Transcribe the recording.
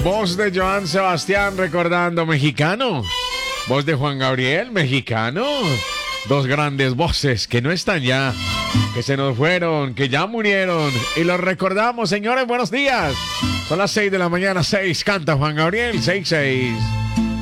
Voz de Joan Sebastián recordando mexicano. Voz de Juan Gabriel, mexicano. Dos grandes voces que no están ya, que se nos fueron, que ya murieron. Y los recordamos, señores, buenos días. Son las 6 de la mañana, 6. Canta Juan Gabriel, 6.